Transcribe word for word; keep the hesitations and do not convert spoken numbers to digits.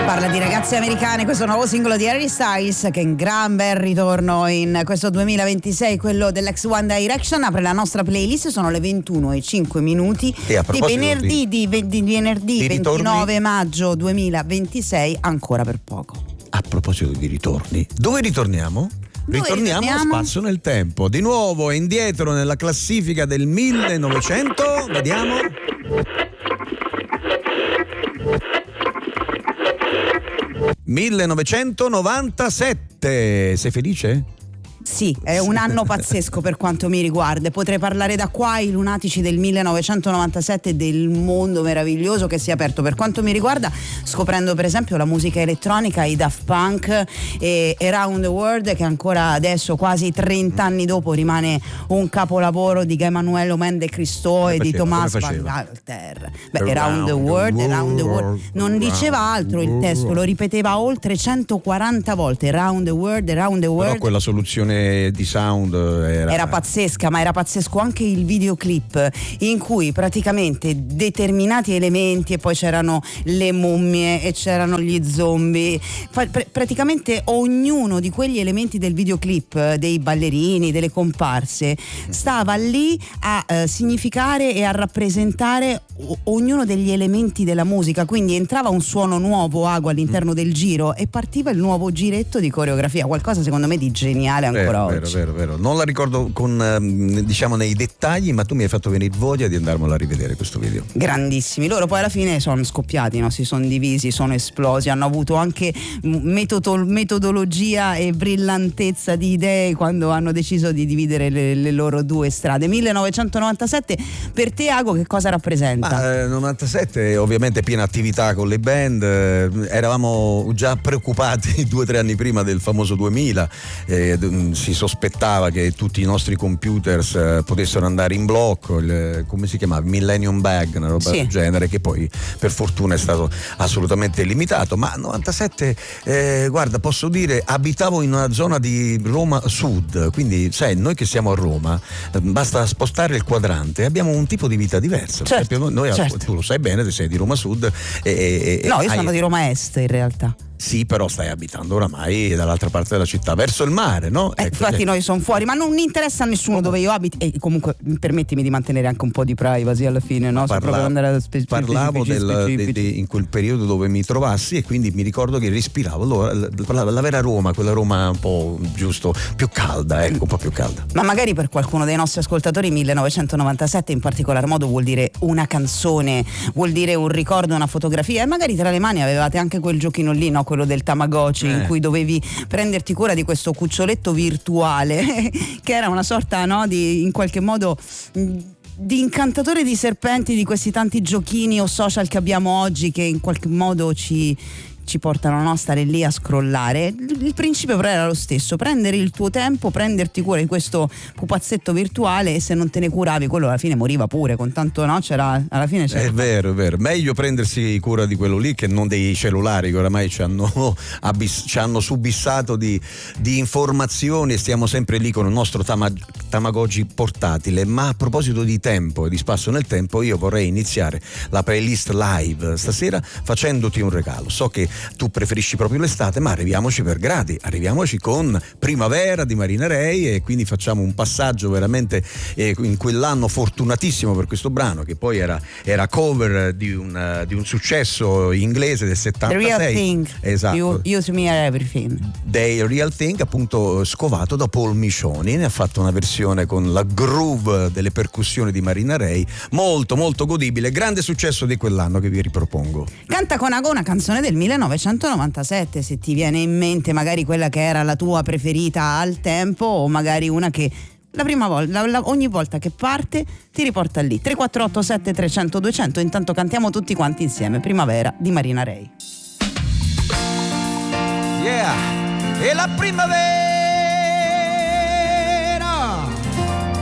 Parla di ragazze americane, questo nuovo singolo di Harry Styles che è un gran bel ritorno in questo duemilaventisei, quello dell'ex One Direction. Apre la nostra playlist, sono le ventuno e cinque minuti e di venerdì, di, di, di venerdì ventinove maggio duemilaventisei, ancora per poco. A proposito di ritorni, dove ritorniamo? Dove ritorniamo a Spazio nel tempo, di nuovo indietro nella classifica del millenovecento, vediamo. millenovecentonovantasette, sei felice? Sì, è un anno pazzesco per quanto mi riguarda. Potrei parlare da qua ai lunatici del millenovecentonovantasette, del mondo meraviglioso che si è aperto per quanto mi riguarda, scoprendo per esempio la musica elettronica, i Daft Punk e Around the World, che ancora adesso, quasi trenta anni dopo, rimane un capolavoro di Emanuele Mende Cristo e di Thomas Van Galter. Beh, Around, around the World, Around the World non diceva altro il testo, lo ripeteva oltre centoquaranta volte. Around the World, Around the World. Però quella soluzione di sound era... era pazzesca, ma era pazzesco anche il videoclip in cui praticamente determinati elementi, e poi c'erano le mummie e c'erano gli zombie, pr- praticamente ognuno di quegli elementi del videoclip, dei ballerini, delle comparse, stava lì a eh, significare e a rappresentare o- ognuno degli elementi della musica. Quindi entrava un suono nuovo, ago, all'interno del giro e partiva il nuovo giretto di coreografia, qualcosa secondo me di geniale ancora. Vero, oggi. vero, vero, vero. Non la ricordo con diciamo nei dettagli, ma tu mi hai fatto venire voglia di andarmelo a rivedere questo video. Grandissimi. Loro poi alla fine sono scoppiati, no? Si sono divisi, sono esplosi, hanno avuto anche metodo, metodologia e brillantezza di idee quando hanno deciso di dividere le, le loro due strade. millenovecentonovantasette per te, Ago, che cosa rappresenta? Ah, eh, novantasette ovviamente piena attività con le band, eh, eravamo già preoccupati due o tre anni prima del famoso duemila, eh, si sospettava che tutti i nostri computers eh, potessero andare in blocco, il, come si chiamava? Millennium Bag, una roba sì. del genere, che poi per fortuna è stato assolutamente limitato. Ma novantasette, eh, guarda, posso dire, abitavo in una zona di Roma Sud, quindi sai, noi che siamo a Roma, eh, basta spostare il quadrante, abbiamo un tipo di vita diverso. Certo, noi, certo. Tu lo sai bene, te sei di Roma Sud e, e, no, io hai... sono di Roma Est in realtà. Sì, però stai abitando oramai dall'altra parte della città, verso il mare, no? Eh, ecco, infatti noi sono fuori, ma non interessa a nessuno dove io abito. E comunque permettimi di mantenere anche un po' di privacy alla fine, no? Parla, proprio andare a spe- parlavo del, de, de, in quel periodo dove mi trovassi, e quindi mi ricordo che respiravo allora, la, la, la vera Roma, quella Roma un po' giusto, più calda, ecco, un po' più calda. Ma magari per qualcuno dei nostri ascoltatori millenovecentonovantasette in particolar modo vuol dire una canzone, vuol dire un ricordo, una fotografia, e magari tra le mani avevate anche quel giochino lì, no? Quello del Tamagotchi, eh. in cui dovevi prenderti cura di questo cuccioletto virtuale che era una sorta, no, di, in qualche modo, di incantatore di serpenti di questi tanti giochini o social che abbiamo oggi, che in qualche modo ci ci portano, no, a stare lì a scrollare. Il, il principio però era lo stesso: prendere il tuo tempo, prenderti cura di questo pupazzetto virtuale, e se non te ne curavi quello alla fine moriva pure, con tanto, no, c'era alla fine c'era... È vero, è vero, meglio prendersi cura di quello lì che non dei cellulari che oramai ci hanno, abis, ci hanno subissato di, di informazioni, e stiamo sempre lì con il nostro tama, Tamagotchi portatile. Ma a proposito di tempo e di spazio nel tempo, io vorrei iniziare la playlist live stasera facendoti un regalo. So che tu preferisci proprio l'estate, ma arriviamoci per gradi, arriviamoci con Primavera di Marina Ray, e quindi facciamo un passaggio veramente eh, in quell'anno fortunatissimo per questo brano, che poi era, era cover di un, di un successo inglese del settantasei. The Real Thing. Esatto. You, you to me are everything. The Real Thing, appunto scovato da Paul Micioni. Ne ha fatto una versione con la groove delle percussioni di Marina Ray, molto molto godibile, grande successo di quell'anno che vi ripropongo. Canta con Ago una canzone del millenovecentonovantasette, se ti viene in mente magari quella che era la tua preferita al tempo, o magari una che la prima volta, la, la, ogni volta che parte ti riporta lì. Tre quattro otto sette trecento duecento. Intanto cantiamo tutti quanti insieme Primavera di Marina Ray. Yeah, e la primavera